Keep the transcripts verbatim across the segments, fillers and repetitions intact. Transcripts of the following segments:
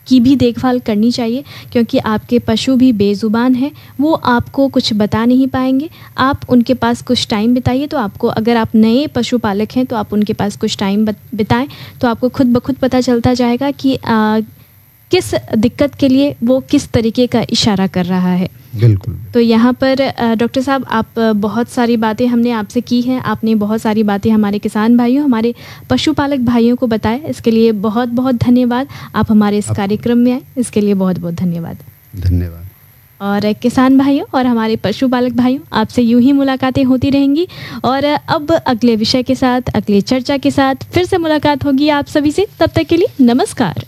की भी देखभाल करनी चाहिए, क्योंकि आपके पशु भी बेज़ुबान हैं, वो आपको कुछ बता नहीं पाएंगे। आप उनके पास कुछ टाइम बिताइए, तो आपको, अगर आप नए पशुपालक हैं तो आप उनके पास कुछ टाइम बिताएं, तो आपको खुद ब खुद पता चलता जाएगा कि आ, किस दिक्कत के लिए वो किस तरीके का इशारा कर रहा है। बिल्कुल। तो यहाँ पर डॉक्टर साहब, आप बहुत सारी बातें हमने आपसे की हैं, आपने बहुत सारी बातें हमारे किसान भाइयों, हमारे पशुपालक भाइयों को बताया, इसके लिए बहुत बहुत धन्यवाद। आप हमारे इस कार्यक्रम में आए, इसके लिए बहुत बहुत धन्यवाद। धन्यवाद। और किसान भाइयों और हमारे पशुपालक भाइयों, आपसे यूं ही मुलाकातें होती रहेंगी, और अब अगले विषय के साथ, अगली चर्चा के साथ फिर से मुलाकात होगी आप सभी से। तब तक के लिए नमस्कार।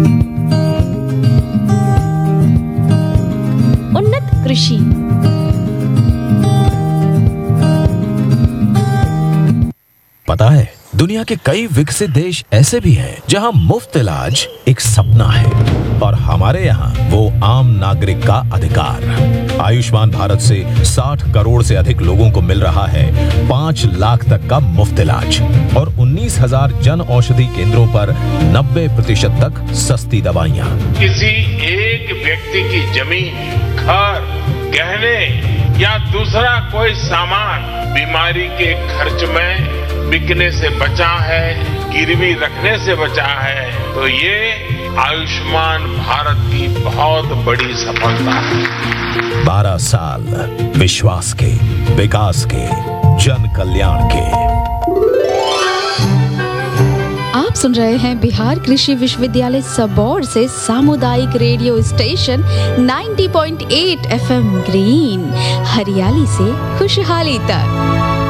उन्नत कृषि। पता है, दुनिया के कई विकसित देश ऐसे भी हैं जहां मुफ्त इलाज एक सपना है, और हमारे यहाँ वो आम नागरिक का अधिकार। आयुष्मान भारत से साठ करोड़ से अधिक लोगों को मिल रहा है पाँच लाख तक का मुफ्त इलाज, और उन्नीस हजार जन औषधि केंद्रों पर नब्बे प्रतिशत तक सस्ती दवाइयाँ। किसी एक व्यक्ति की जमीन, घर, गहने या दूसरा कोई सामान बीमारी के खर्च में बिकने से बचा है, गिरवी रखने से बचा है, तो ये आयुष्मान भारत की बहुत बड़ी सफलता है। बारह साल विश्वास के, विकास के, जन कल्याण के। आप सुन रहे हैं बिहार कृषि विश्वविद्यालय सबौर से सामुदायिक रेडियो स्टेशन नब्बे पॉइंट आठ एफएम ग्रीन, हरियाली से खुशहाली तक।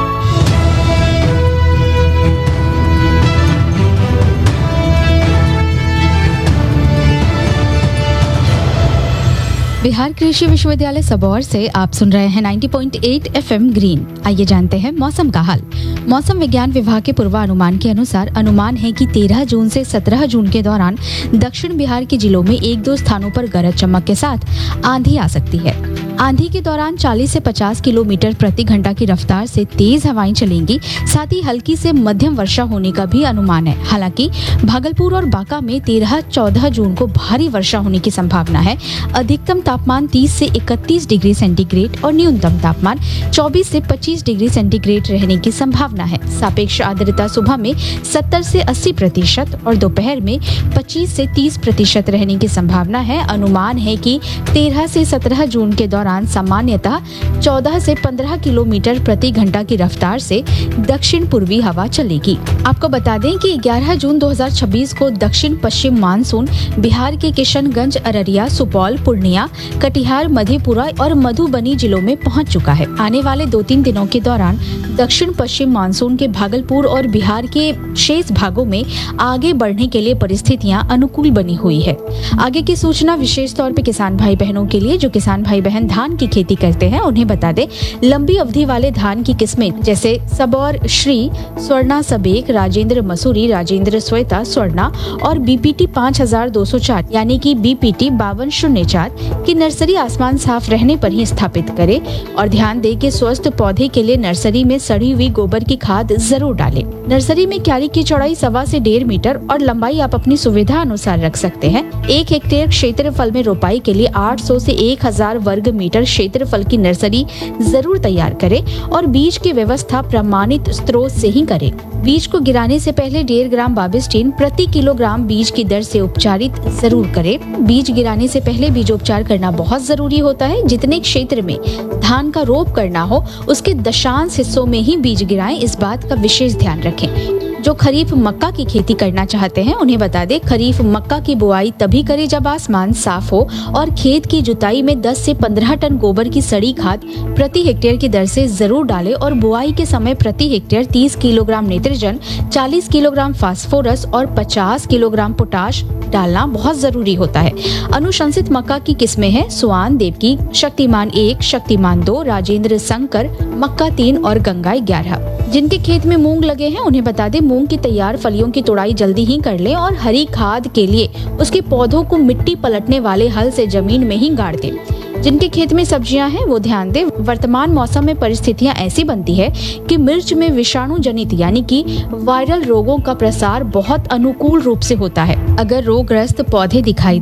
बिहार कृषि विश्वविद्यालय सबौर से आप सुन रहे हैं नब्बे पॉइंट आठ एफएम ग्रीन। आइए जानते हैं मौसम का हाल। मौसम विज्ञान विभाग के पूर्वानुमान के अनुसार अनुमान है कि तेरह जून से सत्रह जून के दौरान दक्षिण बिहार के जिलों में एक दो स्थानों पर गरज चमक के साथ आंधी आ सकती है। आंधी के दौरान चालीस से पचास किलोमीटर प्रति घंटा की रफ्तार से तेज हवाएं चलेंगी। साथ ही हल्की से मध्यम वर्षा होने का भी अनुमान है। हालांकि भागलपुर और बांका में तेरह चौदह जून को भारी वर्षा होने की संभावना है। अधिकतम तापमान तीस से इकतीस डिग्री सेंटीग्रेड और न्यूनतम तापमान चौबीस से पच्चीस डिग्री सेंटीग्रेड रहने की संभावना है। सापेक्ष आर्द्रता सुबह में सत्तर से अस्सी प्रतिशत और दोपहर में पच्चीस से तीस प्रतिशत रहने की संभावना है। अनुमान है कि तेरह से सत्रह जून के दौरान सामान्यतः चौदह से पंद्रह किलोमीटर प्रति घंटा की रफ्तार से दक्षिण पूर्वी हवा चलेगी। आपको बता दें कि ग्यारह जून दो हज़ार छब्बीस को दक्षिण पश्चिम मानसून बिहार के किशनगंज, अररिया, सुपौल, पूर्णिया, कटिहार, मधेपुरा और मधुबनी जिलों में पहुंच चुका है। आने वाले दो तीन दिनों के दौरान दक्षिण पश्चिम मानसून के भागलपुर और बिहार के शेष भागों में आगे बढ़ने के लिए परिस्थितियां अनुकूल बनी हुई है। आगे की सूचना विशेष तौर पे किसान भाई बहनों के लिए जो किसान भाई बहन धान की खेती करते हैं, उन्हें बता दें लंबी अवधि वाले धान की किस्में जैसे सबौर श्री, स्वर्णा सबेक, राजेंद्र मसूरी, राजेंद्र श्वेता, स्वर्णा और बीपीटी पाँच हजार दो सौ चार यानी कि बीपीटी बावन शून्य चार की नर्सरी आसमान साफ रहने पर ही स्थापित करें और ध्यान दें कि स्वस्थ पौधे के लिए नर्सरी में सड़ी हुई गोबर की खाद जरूर डालें। नर्सरी में क्यारी की चौड़ाई सवा से डेढ़ मीटर और लंबाई आप अपनी सुविधा अनुसार रख सकते हैं। एक हेक्टेयर क्षेत्रफल में रोपाई के लिए आठ सौ से एक हजार वर्ग मीटर क्षेत्रफल की नर्सरी जरूर तैयार करें और बीज की व्यवस्था प्रमाणित स्रोत से ही करें। बीज को गिराने से पहले डेढ़ ग्राम बाबिस्टीन प्रति किलोग्राम बीज की दर से उपचारित जरूर करें। बीज गिराने से पहले बीजोपचार करना बहुत जरूरी होता है। जितने क्षेत्र में धान का रोप करना हो उसके दशांश हिस्सों में ही बीज गिराएं, इस बात का विशेष ध्यान रखें। जो खरीफ मक्का की खेती करना चाहते हैं उन्हें बता दें खरीफ मक्का की बुआई तभी करें जब आसमान साफ हो और खेत की जुताई में दस से पंद्रह टन गोबर की सड़ी खाद प्रति हेक्टेयर की दर से जरूर डालें और बुआई के समय प्रति हेक्टेयर तीस किलोग्राम नाइट्रोजन, चालीस किलोग्राम फास्फोरस और पचास किलोग्राम पोटाश डालना बहुत जरूरी होता है। अनुशंसित मक्का की किस्में हैं सुआन, देवकी, शक्तिमान एक, शक्तिमान दो, राजेंद्र शंकर, मक्का तीन और गंगा ग्यारह। जिनके खेत में मूंग लगे हैं उन्हें बता दें मूंग की तैयार फलियों की तोड़ाई जल्दी ही कर लें और हरी खाद के लिए उसके पौधों को मिट्टी पलटने वाले हल से जमीन में ही गाड़ दें। जिनके खेत में सब्जियां हैं वो ध्यान दें वर्तमान मौसम में परिस्थितियां ऐसी बनती है कि मिर्च में विषाणु जनित यानी कि वायरल रोगों का प्रसार बहुत अनुकूल रूप से होता है। अगर रोगग्रस्त पौधे दिखाई